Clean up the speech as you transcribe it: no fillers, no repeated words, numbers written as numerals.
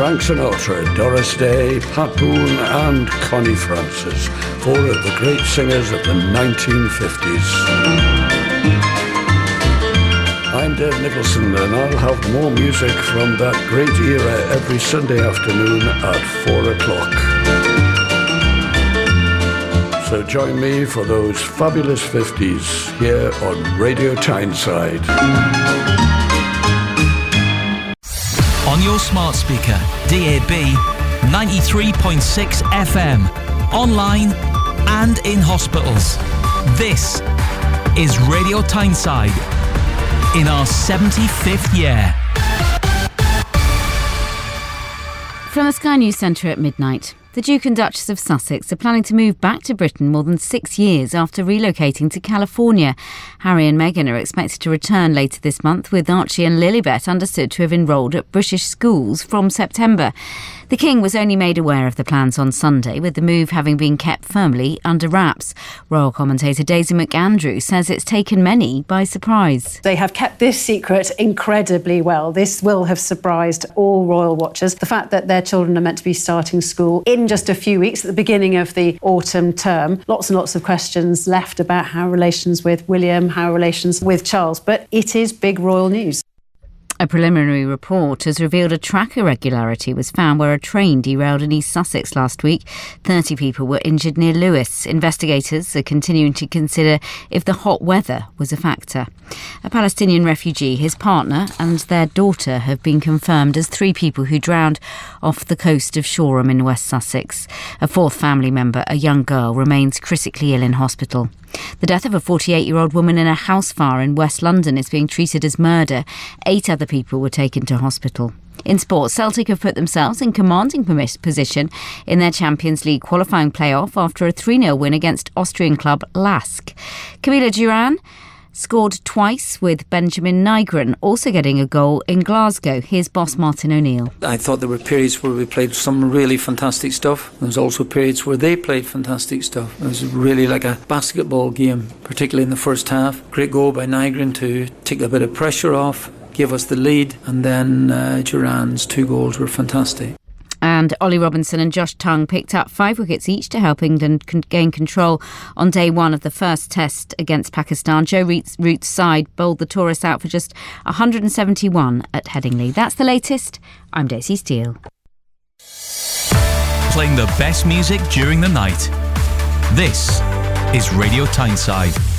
Frank Sinatra, Doris Day, Pat Boone and Connie Francis, four of the great singers of the 1950s. I'm Dave Nicholson and I'll have more music from that great era every Sunday afternoon at 4 o'clock. So join me for those fabulous 50s here on Radio Tyneside. On your smart speaker, DAB, 93.6 FM, online and in hospitals. This is Radio Tyneside in our 75th year. From the Sky News Centre at midnight. The Duke and Duchess of Sussex are planning to move back to Britain more than 6 years after relocating to California. Harry and Meghan are expected to return later this month, with Archie and Lilibet understood to have enrolled at British schools from September. The King was only made aware of the plans on Sunday, with the move having been kept firmly under wraps. Royal commentator Daisy McAndrew says it's taken many by surprise. They have kept this secret incredibly well. This will have surprised all royal watchers. The fact that their children are meant to be starting school in just a few weeks at the beginning of the autumn term. Lots and lots of questions left about how relations with William, how relations with Charles, but it is big royal news. A preliminary report has revealed a track irregularity was found where a train derailed in East Sussex last week. 30 people were injured near Lewes. Investigators are continuing to consider if the hot weather was a factor. A Palestinian refugee, his partner and their daughter have been confirmed as 3 people who drowned off the coast of Shoreham in West Sussex. A 4th family member, a young girl, remains critically ill in hospital. The death of a 48-year-old woman in a house fire in West London is being treated as murder. 8 other people were taken to hospital. In sport, Celtic have put themselves in commanding position in their Champions League qualifying playoff after a 3-0 win against Austrian club Lask. Camila Duran scored twice, with Benjamin Nygren also getting a goal in Glasgow. Here's boss Martin O'Neill. I thought there were periods where we played some really fantastic stuff. There was also periods where they played fantastic stuff. It was really like a basketball game, particularly in the first half. Great goal by Nygren to take a bit of pressure off, give us the lead, and then Duran's 2 goals were fantastic. And Ollie Robinson and Josh Tongue picked up 5 wickets each to help England gain control on day 1 of the first test against Pakistan. Joe Root's side bowled the tourists out for just 171 at Headingley. That's the latest. I'm Daisy Steele. Playing the best music during the night. This is Radio Tyneside.